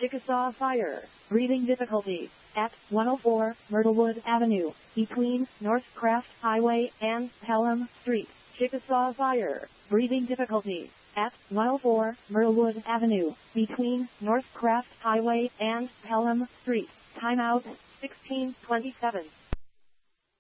Chickasaw Fire. Breathing difficulties. At 104 Myrtlewood Avenue, between Northcraft Highway and Pelham Street. Chickasaw Fire. Breathing difficulties. At 104 Myrtlewood Avenue, between Northcraft Highway and Pelham Street. Timeout 1627.